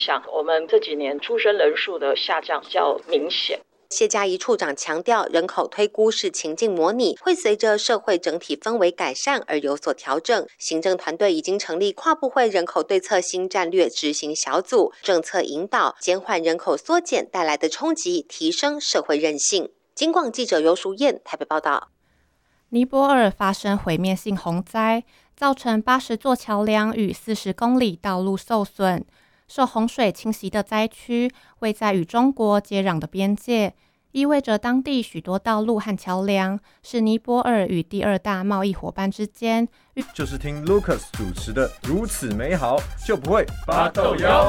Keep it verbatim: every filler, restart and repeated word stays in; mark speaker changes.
Speaker 1: 像我们这几年出生人数的下降比较明显。
Speaker 2: 谢嘉怡处长强调，人口推估是情境模拟，会随着社会整体氛围改善而有所调整。行政团队已经成立跨部会人口对策新战略执行小组，政策引导减缓人口缩减带来的冲击，提升社会韧性。金广记者尤淑燕台北报道。
Speaker 3: 尼泊尔发生毁灭性洪灾，造成八十座桥梁与四十公里道路受损。受洪水侵袭的灾区位在与中国接壤的边界，意味着当地许多道路和桥梁是尼泊尔与第二大贸易伙伴之间。
Speaker 4: 就是听 Lucas 主持的如此美好，就不会发豆腰。